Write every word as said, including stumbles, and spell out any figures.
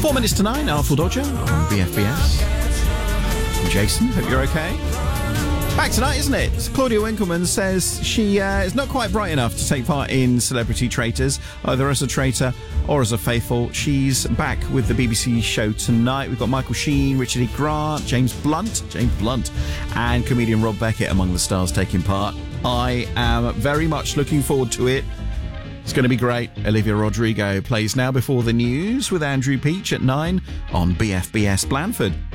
Four minutes to nine, Artful Dodger on B F B S. I'm Jason, hope you're okay. Back tonight, isn't it? Claudia Winkleman says she uh, is not quite bright enough to take part in Celebrity Traitors, either as a traitor or as a faithful. She's back with the B B C show tonight. We've got Michael Sheen, Richard E. Grant, James Blunt, James Blunt, and comedian Rob Beckett among the stars taking part. I am very much looking forward to it. It's going to be great. Olivia Rodrigo plays Now Before the News with Andrew Peach at nine on B F B S Blandford.